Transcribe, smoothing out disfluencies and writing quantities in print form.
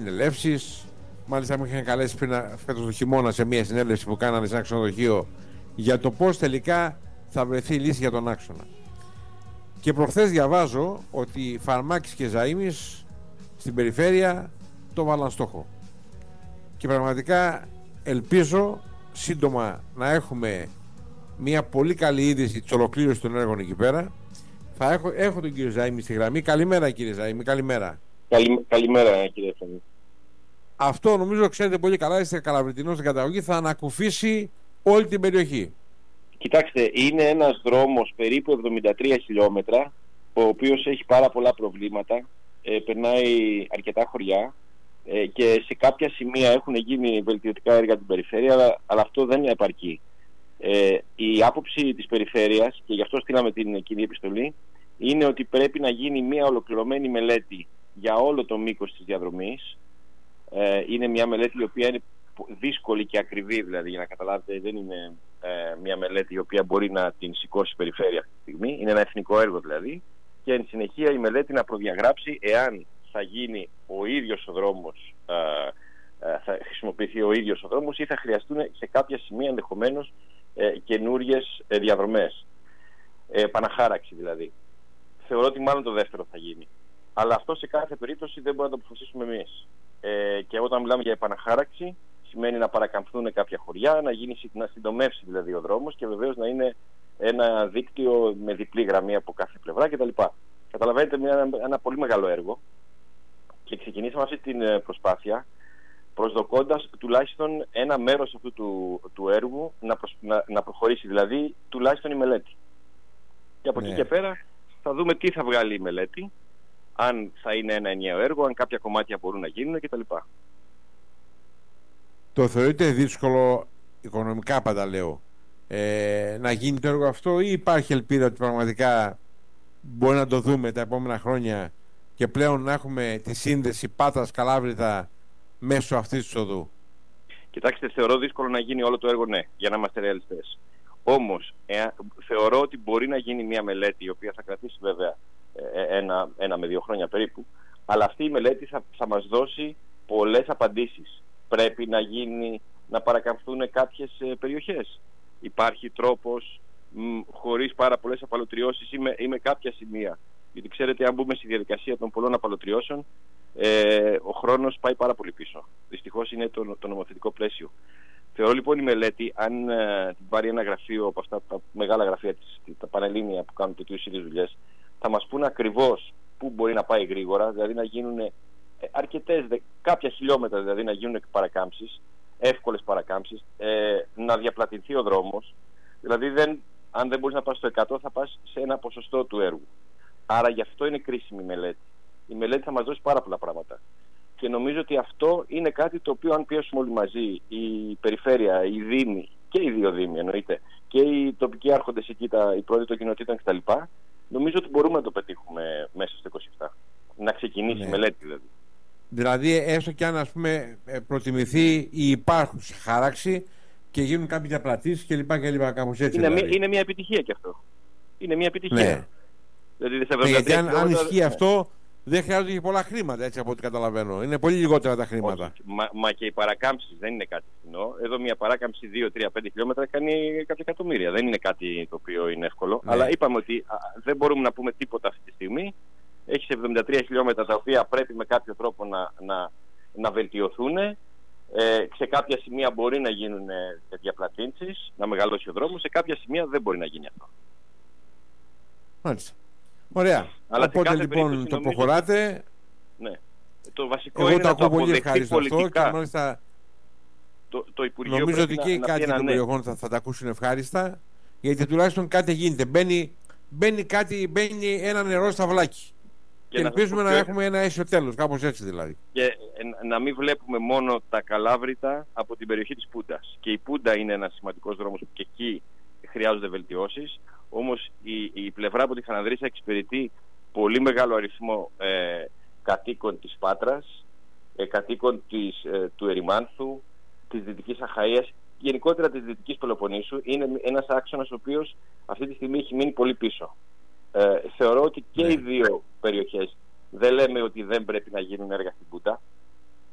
συνελεύσεις. Μάλιστα μου είχαν καλέσει πριν φέτος το χειμώνα σε μια συνέλευση που κάνανε σε ένα ξενοδοχείο για το πώς τελικά θα βρεθεί λύση για τον άξονα. Και προχθές διαβάζω ότι Φαρμάκης και Ζαΐμις στην περιφέρεια το βάλαν στόχο. Και πραγματικά ελπίζω σύντομα να έχουμε μια πολύ καλή είδηση της ολοκλήρωσης των έργων εκεί πέρα. Έχω τον κύριο Ζαΐμι στη γραμμή. Καλημέρα κύριε Ζαΐμι, καλημέρα. Καλημέρα κύριε Φανή. Αυτό νομίζω ξέρετε πολύ καλά, είστε Καλαβριτινός στην καταγωγή, θα ανακουφίσει όλη την περιοχή. Κοιτάξτε, είναι ένας δρόμος περίπου 73 χιλιόμετρα, ο οποίος έχει πάρα πολλά προβλήματα, περνάει αρκετά χωριά και σε κάποια σημεία έχουν γίνει βελτιωτικά έργα στην περιφέρεια, αλλά αυτό δεν επαρκεί. Η άποψη της περιφέρειας, και γι' αυτό στείλαμε την κοινή επιστολή, είναι ότι πρέπει να γίνει μια ολοκληρωμένη μελέτη για όλο το μήκος της διαδρομής. Είναι μια μελέτη η οποία είναι δύσκολη και ακριβή, δηλαδή, για να καταλάβετε, δεν είναι μια μελέτη η οποία μπορεί να την σηκώσει η περιφέρεια αυτή τη στιγμή. Είναι ένα εθνικό έργο δηλαδή, και εν συνεχεία η μελέτη να προδιαγράψει εάν θα γίνει ο ίδιος ο δρόμος, θα χρησιμοποιηθεί ο ίδιος ο δρόμος, ή θα χρειαστούν σε κάποια σημεία ενδεχομένως καινούριες διαδρομές, επαναχάραξη δηλαδή. Θεωρώ ότι μάλλον το δεύτερο θα γίνει, αλλά αυτό σε κάθε περίπτωση δεν μπορούμε να το αποφασίσουμε εμείς. Και όταν μιλάμε για επαναχάραξη, σημαίνει να παρακαμφθούν κάποια χωριά, να συντομεύσει δηλαδή ο δρόμος, και βεβαίως να είναι ένα δίκτυο με διπλή γραμμή από κάθε πλευρά κτλ. Καταλαβαίνετε, ένα πολύ μεγάλο έργο, και ξεκινήσαμε αυτή την προσπάθεια προσδοκώντας τουλάχιστον ένα μέρος αυτού του έργου να προχωρήσει, δηλαδή τουλάχιστον η μελέτη. Και από εκεί και πέρα θα δούμε τι θα βγάλει η μελέτη, αν θα είναι ένα ενιαίο έργο, αν κάποια κομμάτια μπορούν να γίνουν κτλ. Το θεωρείτε δύσκολο οικονομικά, πάντα λέω, να γίνει το έργο αυτό, ή υπάρχει ελπίδα ότι πραγματικά μπορεί να το δούμε τα επόμενα χρόνια και πλέον να έχουμε τη σύνδεση Πάτρας Καλάβρητα μέσω αυτής της οδού? Κοιτάξτε, θεωρώ δύσκολο να γίνει όλο το έργο, ναι, για να είμαστε ρεαλιστές. Όμως θεωρώ ότι μπορεί να γίνει μια μελέτη, η οποία θα κρατήσει βέβαια ένα με 2 χρόνια περίπου, αλλά αυτή η μελέτη θα μας δώσει πολλές απαντήσεις. Πρέπει να παρακαμφθούν κάποιες περιοχές. Υπάρχει τρόπος χωρίς πάρα πολλές απαλωτριώσεις ή με κάποια σημεία? Γιατί ξέρετε, αν μπούμε στη διαδικασία των πολλών απαλωτριώσεων, ο χρόνος πάει πάρα πολύ πίσω. Δυστυχώς είναι το νομοθετικό πλαίσιο. Θεωρώ λοιπόν η μελέτη, αν την πάρει ένα γραφείο από αυτά τα μεγάλα γραφεία, τα πανελλήνια που κάνουν τέτοιου είδους δουλειές, θα μας πούν ακριβώς πού μπορεί να πάει γρήγορα, δηλαδή να γίνουν κάποια χιλιόμετρα, δηλαδή να γίνουν παρακάμψεις, εύκολες παρακάμψεις, να διαπλατηνθεί ο δρόμος. Δηλαδή αν δεν μπορείς να πας στο 100, θα πας σε ένα ποσοστό του έργου. Άρα γι' αυτό είναι κρίσιμη η μελέτη. Η μελέτη θα μας δώσει πάρα πολλά πράγματα. Και νομίζω ότι αυτό είναι κάτι το οποίο, αν πιέσουμε όλοι μαζί, η περιφέρεια, οι δήμοι, και οι δύο δήμοι εννοείται, και οι τοπικοί άρχοντες εκεί, οι πρόεδροι των κοινοτήτων κτλ., νομίζω ότι μπορούμε να το πετύχουμε μέσα στο 27. Να ξεκινήσει η μελέτη δηλαδή. Δηλαδή, έστω και αν, ας πούμε, προτιμηθεί η υπάρχουσα χάραξη και γίνουν κάποιες διαπλατήσεις κλπ. Κάπως έτσι. Είναι μια επιτυχία και αυτό. Είναι μια επιτυχία. Ναι. Δηλαδή, γιατί αν ισχύει αυτό, δεν χρειάζονται και πολλά χρήματα, έτσι από ό,τι καταλαβαίνω. Είναι πολύ λιγότερα τα χρήματα. Όχι, μα και οι παρακάμψεις δεν είναι κάτι φθηνό. Εδώ μια παράκαμψη 2, 3, 5 χιλιόμετρα κάνει κάποια εκατομμύρια. Δεν είναι κάτι το οποίο είναι εύκολο. Ναι. Αλλά είπαμε ότι δεν μπορούμε να πούμε τίποτα αυτή τη στιγμή. Έχεις 73 χιλιόμετρα τα οποία πρέπει με κάποιο τρόπο να βελτιωθούν. Σε κάποια σημεία μπορεί να γίνουν διαπλατύνσεις, να μεγαλώσει ο δρόμος. Σε κάποια σημεία δεν μπορεί να γίνει αυτό. Μάλιστα. Ωραία. Αλλά οπότε λοιπόν το προχωράτε. Ναι. Το βασικό είναι να το αποδεχτεί πολιτικά. Και μάλιστα το Υπουργείο νομίζω ότι και οι κάτοικοι των περιοχών θα τα ακούσουν ευχάριστα, γιατί τουλάχιστον κάτι γίνεται. Μπαίνει ένα νερό στα βλάκι. Και ελπίζουμε να έχουμε ένα αίσιο τέλος, κάπως έτσι δηλαδή. Και να μην βλέπουμε μόνο τα Καλάβρητα από την περιοχή της Πούντας. Και η Πούντα είναι ένας σημαντικός δρόμος που και εκεί χρειάζονται βελτιώσεις. Όμως η πλευρά από τη Χανανδρίσσα εξυπηρετεί πολύ μεγάλο αριθμό κατοίκων της Πάτρας, κατοίκων του Ερημάνθου, της Δυτικής Αχαΐας, γενικότερα της Δυτικής Πελοποννήσου. Είναι ένας άξονας ο οποίος αυτή τη στιγμή έχει μείνει πολύ πίσω. Θεωρώ ότι και οι δύο περιοχές, δεν λέμε ότι δεν πρέπει να γίνουν έργα στην Πούτα,